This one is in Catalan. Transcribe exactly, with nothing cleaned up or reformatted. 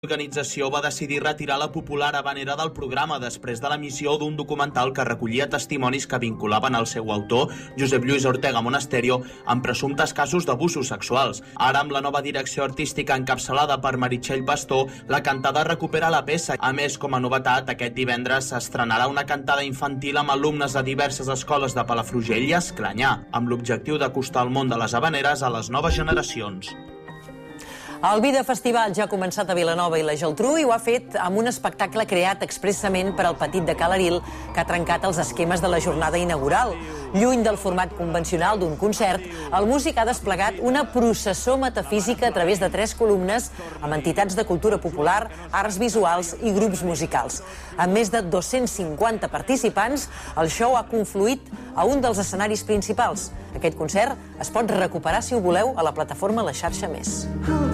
L'organització va decidir retirar la popular havanera del programa després de l'emissió d'un documental que recollia testimonis que vinculaven el seu autor, Josep Lluís Ortega Monasterio, amb presumptes casos d'abusos sexuals. Ara, amb la nova direcció artística encapçalada per Meritxell Pastor, la cantada recupera la peça. A més, com a novetat, aquest divendres s'estrenarà una cantada infantil amb alumnes de diverses escoles de Palafrugell i Esclanyà, amb l'objectiu d'acostar el món de les habaneres a les noves generacions. El Vida Festival ja ha començat a Vilanova i la Geltrú i ho ha fet amb un espectacle creat expressament per al Petit de Ca l'Aril, que ha trencat els esquemes de la jornada inaugural. Lluny del format convencional d'un concert, el músic ha desplegat una processó metafísica a través de tres columnes amb entitats de cultura popular, arts visuals i grups musicals. Amb més de dos-cents cinquanta participants, el show ha confluït a un dels escenaris principals. Aquest concert es pot recuperar, si ho voleu, a la plataforma La Xarxa Més.